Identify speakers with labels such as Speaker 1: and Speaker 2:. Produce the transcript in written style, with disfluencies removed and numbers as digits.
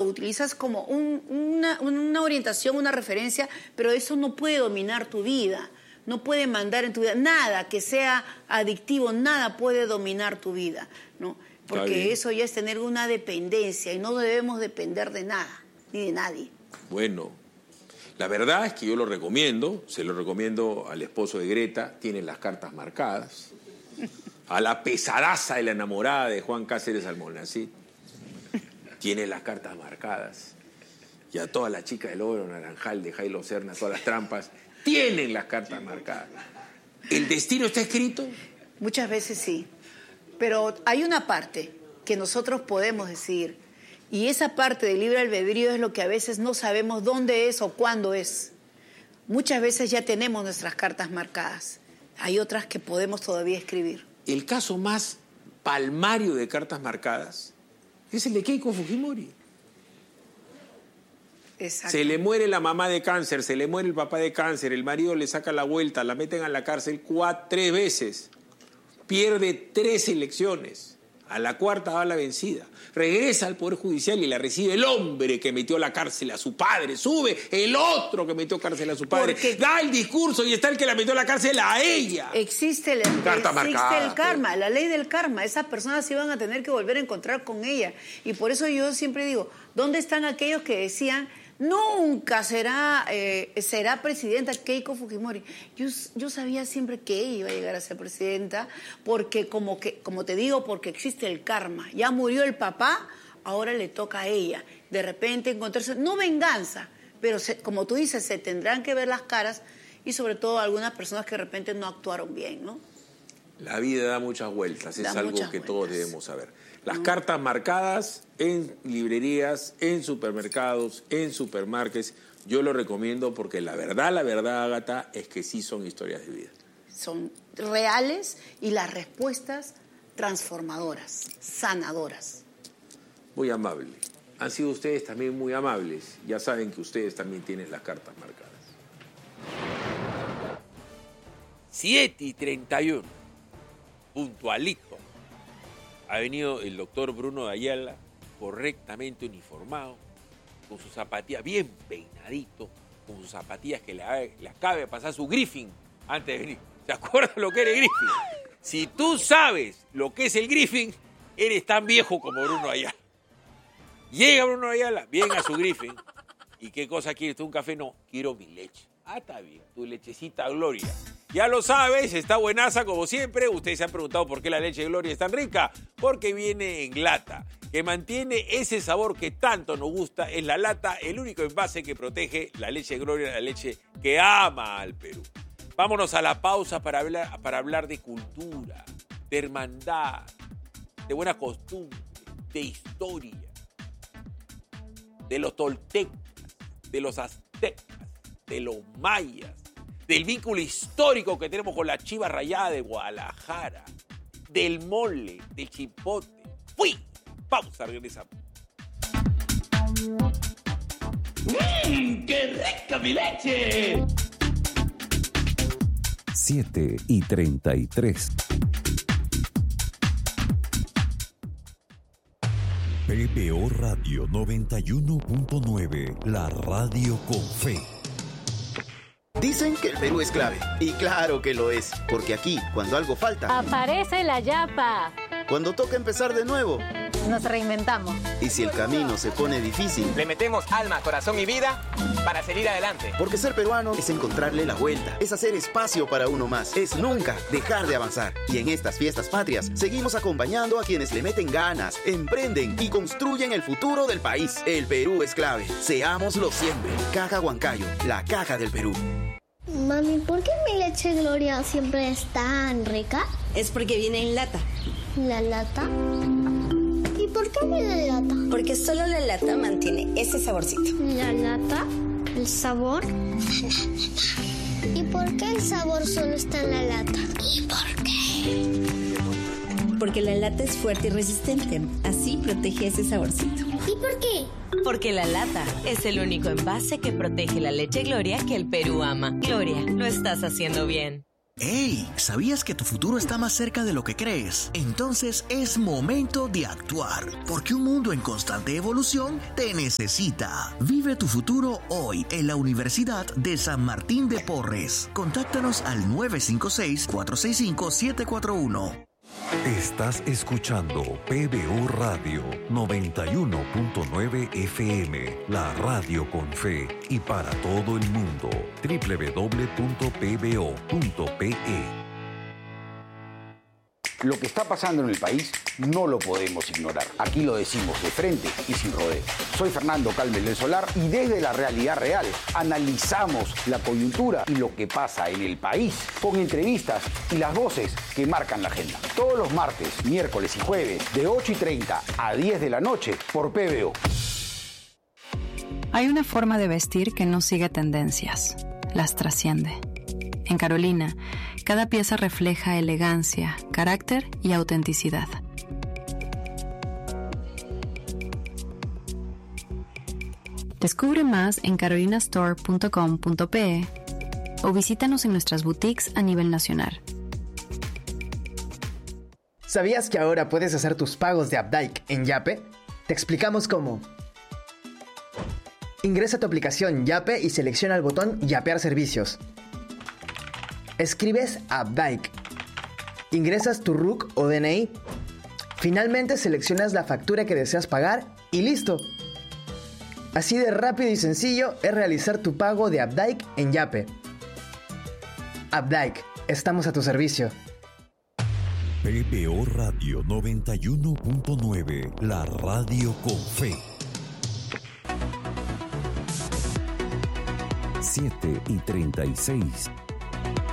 Speaker 1: utilizas como una orientación, una referencia, pero eso no puede dominar tu vida, no puede mandar en tu vida. Nada que sea adictivo, nada puede dominar tu vida, ¿no? Porque eso ya es tener una dependencia y no debemos depender de nada, ni de nadie.
Speaker 2: Bueno, la verdad es que yo lo recomiendo, se lo recomiendo al esposo de Greta, tienen las cartas marcadas, a la pesadaza de la enamorada de Juan Cáceres Almonacid, tiene las cartas marcadas, y a toda la chica del Oro Naranjal de Jailo Serna, todas las trampas, tienen las cartas marcadas. ¿El destino está escrito?
Speaker 1: Muchas veces sí, pero hay una parte que nosotros podemos decidir, y esa parte del libre albedrío es lo que a veces no sabemos dónde es o cuándo es. Muchas veces ya tenemos nuestras cartas marcadas, hay otras que podemos todavía escribir.
Speaker 2: El caso más palmario de cartas marcadas es el de Keiko Fujimori.
Speaker 1: Exacto.
Speaker 2: Se le muere la mamá de cáncer, se le muere el papá de cáncer, el marido le saca la vuelta, la meten a la cárcel 3 veces, pierde 3 elecciones, a la 4ª va la vencida, regresa al Poder Judicial y la recibe el hombre que metió a la cárcel a su padre, sube el otro que metió a cárcel a su padre, da el discurso y está el que la metió a la cárcel a ella.
Speaker 1: Existe el karma, la ley del karma. Esas personas se iban a tener que volver a encontrar con ella. Y por eso yo siempre digo, ¿dónde están aquellos que decían nunca será presidenta Keiko Fujimori? Yo sabía siempre que ella iba a llegar a ser presidenta porque como te digo, porque existe el karma. Ya murió el papá, ahora le toca a ella. De repente encontrarse, no venganza, pero como tú dices, se tendrán que ver las caras y sobre todo algunas personas que de repente no actuaron bien, ¿no?
Speaker 2: La vida da muchas vueltas, es algo que todos debemos saber. Las cartas marcadas en librerías, en supermercados, en supermarkets, yo lo recomiendo porque la verdad, Ágata, es que sí son historias de vida.
Speaker 1: Son reales y las respuestas transformadoras, sanadoras.
Speaker 2: Muy amable. Han sido ustedes también muy amables. Ya saben que ustedes también tienen las cartas marcadas. 7:31. Puntualito. Ha venido el doctor Bruno de Ayala, correctamente uniformado, con sus zapatillas bien peinadito, con sus zapatillas que le acaba de pasar su Griffin antes de venir. ¿Se acuerdan lo que era el Griffin? Si tú sabes lo que es el Griffin, eres tan viejo como Bruno Ayala. Llega Bruno Ayala, viene a su Griffin. ¿Y qué cosa quieres? ¿Tú un café? No, quiero mi leche. Ah, está bien, tu lechecita Gloria. Ya lo sabes, está buenaza como siempre. Ustedes se han preguntado por qué la leche Gloria es tan rica. Porque viene en lata, que mantiene ese sabor que tanto nos gusta. Es la lata, el único envase que protege la leche Gloria, la leche que ama al Perú. Vámonos a la pausa para hablar de cultura, de hermandad, de buena costumbre, de historia, de los toltecas, de los aztecas, de los mayas, del vínculo histórico que tenemos con la Chiva Rayada de Guadalajara, del mole, del chipote. ¡Fui! Pausa, regresamos.
Speaker 3: ¡Qué rica mi leche!
Speaker 4: 7:33. PBO Radio 91.9, la radio con fe.
Speaker 5: Dicen que el Perú es clave, y claro que lo es, porque aquí, cuando algo falta,
Speaker 6: aparece la yapa.
Speaker 5: Cuando toca empezar de nuevo,
Speaker 6: nos reinventamos.
Speaker 5: Y si el camino se pone difícil,
Speaker 7: le metemos alma, corazón y vida para seguir adelante.
Speaker 5: Porque ser peruano es encontrarle la vuelta, es hacer espacio para uno más, es nunca dejar de avanzar. Y en estas fiestas patrias, seguimos acompañando a quienes le meten ganas, emprenden y construyen el futuro del país. El Perú es clave, seámoslo siempre. Caja Huancayo, la caja del Perú.
Speaker 8: Mami, ¿por qué mi leche Gloria siempre es tan rica?
Speaker 9: Es porque viene en lata.
Speaker 8: ¿La lata? ¿Y por qué viene en lata?
Speaker 9: Porque solo la lata mantiene ese saborcito.
Speaker 8: ¿La lata? ¿El sabor? ¿Y por qué el sabor solo está en la lata? ¿Y por qué?
Speaker 9: Porque la lata es fuerte y resistente. Así protege ese saborcito.
Speaker 8: ¿Y por qué?
Speaker 10: Porque la lata es el único envase que protege la leche Gloria que el Perú ama. Gloria, lo estás haciendo bien.
Speaker 11: ¡Hey! ¿Sabías que tu futuro está más cerca de lo que crees? Entonces es momento de actuar, porque un mundo en constante evolución te necesita. Vive tu futuro hoy en la Universidad de San Martín de Porres. Contáctanos al 956-465-741.
Speaker 4: Estás escuchando PBO Radio 91.9 FM, la radio con fe y para todo el mundo. www.pbo.pe.
Speaker 12: Lo que está pasando en el país no lo podemos ignorar. Aquí lo decimos de frente y sin rodeos. Soy Fernando Calmes del Solar y desde la realidad real analizamos la coyuntura y lo que pasa en el país con entrevistas y las voces que marcan la agenda. Todos los martes, miércoles y jueves de 8:30 a 10 de la noche por PBO.
Speaker 13: Hay una forma de vestir que no sigue tendencias, las trasciende. En Carolina, cada pieza refleja elegancia, carácter y autenticidad. Descubre más en carolinastore.com.pe o visítanos en nuestras boutiques a nivel nacional.
Speaker 14: ¿Sabías que ahora puedes hacer tus pagos de Updike en Yape? Te explicamos cómo. Ingresa a tu aplicación Yape y selecciona el botón Yapear servicios. Escribes Updike. Ingresas tu RUC o DNI. Finalmente seleccionas la factura que deseas pagar y ¡listo! Así de rápido y sencillo es realizar tu pago de Updike en Yape. Updike, estamos a tu servicio.
Speaker 4: PBO Radio 91.9, la radio con fe. 7:36.